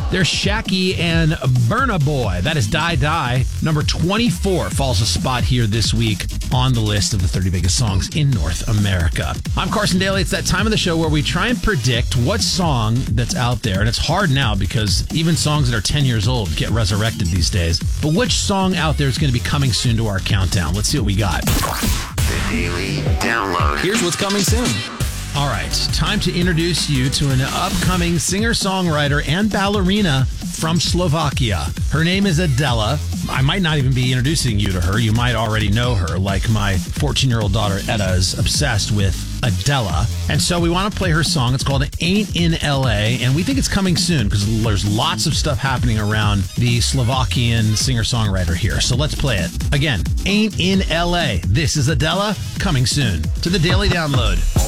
There's Shaggy and Burna Boy. That is Die Die. Number 24 falls a spot here this week on the list of the 30 biggest songs in North America. I'm Carson Daly. It's that time of the show where we try and predict what song that's out there. And it's hard now because even songs that are 10 years old get resurrected these days. But which song out there is going to be coming soon to our countdown? Let's see what we got. The Daily Download. Here's what's coming soon. All right, time to introduce you to an upcoming singer-songwriter and ballerina from Slovakia. Her name is Adela. I might not even be introducing you to her. You might already know her, like my 14-year-old daughter, Etta, is obsessed with Adela. And so we want to play her song. It's called Ain't in L.A., and we think it's coming soon because there's lots of stuff happening around the Slovakian singer-songwriter here. So let's play it. Again, Ain't in L.A. This is Adela, coming soon to the Daily Download.